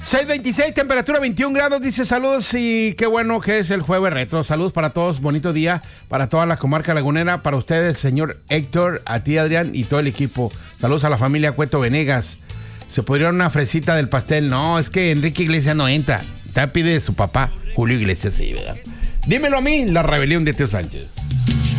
6:26, temperatura 21 grados, dice saludos y qué bueno que es el jueves retro. Saludos para todos, bonito día para toda la comarca lagunera, para ustedes, señor Héctor, a ti Adrián y todo el equipo. Saludos a la familia Cueto Venegas. ¿Se podría una fresita del pastel? No, es que Enrique Iglesias no entra. Te pide de su papá, Julio Iglesias, sí, ¿verdad? Dímelo a mí, la rebelión de Tío Sánchez.